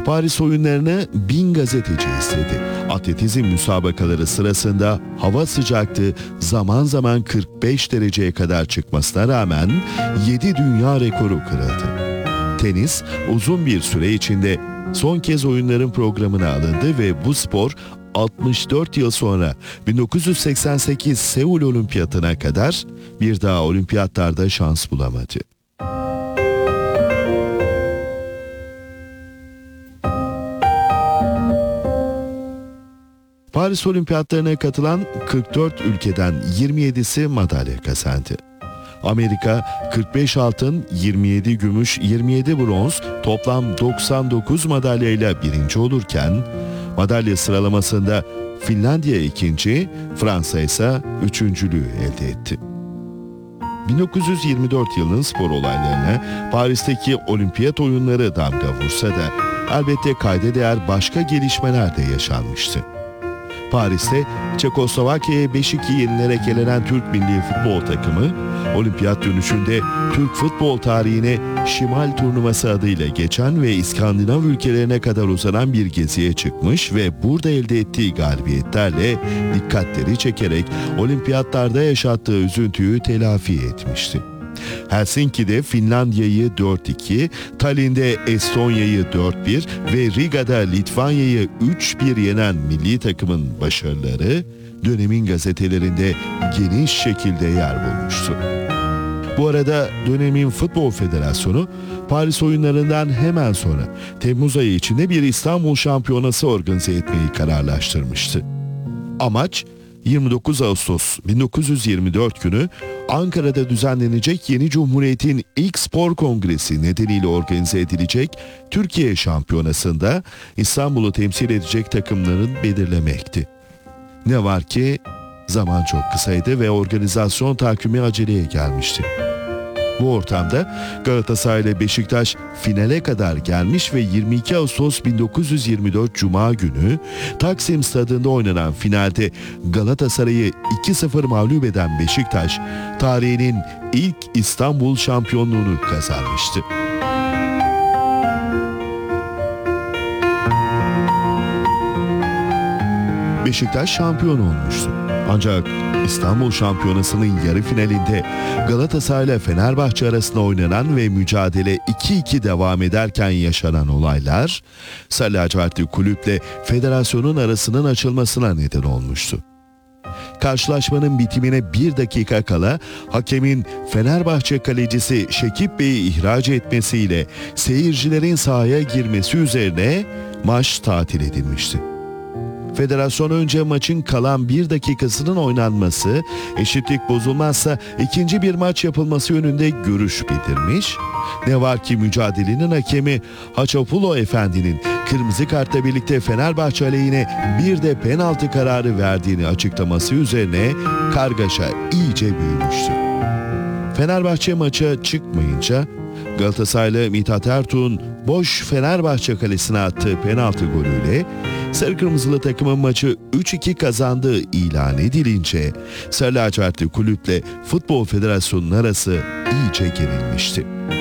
Paris oyunlarını 1000 gazeteci izledi. Atletizm müsabakaları sırasında hava sıcaklığı zaman zaman 45 dereceye kadar çıkmasına rağmen 7 dünya rekoru kırıldı. Tenis uzun bir süre içinde son kez oyunların programına alındı ve bu spor 64 yıl sonra 1988 Seul Olimpiyatına kadar bir daha olimpiyatlarda şans bulamadı. Paris Olimpiyatlarına katılan 44 ülkeden 27'si madalya kazandı. Amerika 45 altın, 27 gümüş, 27 bronz, toplam 99 madalyayla birinci olurken, madalya sıralamasında Finlandiya ikinci, Fransa ise üçüncülüğü elde etti. 1924 yılının spor olaylarına Paris'teki olimpiyat oyunları damga vursa da elbette kayda değer başka gelişmeler de yaşanmıştı. Paris'te Çekoslovakya'ya 5-2 yenilerek elenen Türk milli futbol takımı, olimpiyat dönüşünde Türk futbol tarihine Şimal Turnuvası adıyla geçen ve İskandinav ülkelerine kadar uzanan bir geziye çıkmış ve burada elde ettiği galibiyetlerle dikkatleri çekerek olimpiyatlarda yaşattığı üzüntüyü telafi etmişti. Helsinki'de Finlandiya'yı 4-2, Tallinn'de Estonya'yı 4-1 ve Riga'da Litvanya'yı 3-1 yenen milli takımın başarıları dönemin gazetelerinde geniş şekilde yer bulmuştu. Bu arada dönemin Futbol Federasyonu Paris oyunlarından hemen sonra Temmuz ayı içinde bir İstanbul Şampiyonası organize etmeyi kararlaştırmıştı. Amaç 29 Ağustos 1924 günü Ankara'da düzenlenecek yeni Cumhuriyet'in ilk spor kongresi nedeniyle organize edilecek Türkiye Şampiyonası'nda İstanbul'u temsil edecek takımların belirlemekti. Ne var ki zaman çok kısaydı ve organizasyon takvimi aceleye gelmişti. Bu ortamda Galatasaray ile Beşiktaş finale kadar gelmiş ve 22 Ağustos 1924 Cuma günü Taksim Stadı'nda oynanan finalde Galatasaray'ı 2-0 mağlup eden Beşiktaş, tarihinin ilk İstanbul şampiyonluğunu kazanmıştı. Beşiktaş şampiyon olmuştu. Ancak İstanbul Şampiyonası'nın yarı finalinde Galatasaray ile Fenerbahçe arasında oynanan ve mücadele 2-2 devam ederken yaşanan olaylar, Sarı Lacivertli kulüple federasyonun arasının açılmasına neden olmuştu. Karşılaşmanın bitimine 1 dakika kala hakemin Fenerbahçe kalecisi Şekip Bey'i ihraç etmesiyle seyircilerin sahaya girmesi üzerine maç tatil edilmişti. Federasyon önce maçın kalan 1 dakikasının oynanması, eşitlik bozulmazsa ikinci bir maç yapılması yönünde görüş bildirmiş. Ne var ki mücadelenin hakemi Haçapulo Efendi'nin kırmızı kartla birlikte Fenerbahçe aleyhine bir de penaltı kararı verdiğini açıklaması üzerine kargaşa iyice büyümüştü. Fenerbahçe maça çıkmayınca Galatasaraylı Mithat Ertuğ'un boş Fenerbahçe kalesine attığı penaltı golüyle Sarı Kırmızılı takımın maçı 3-2 kazandığı ilan edilince Sarı Lacivertli kulüple Futbol Federasyonu'nun arası iyice gerilmişti.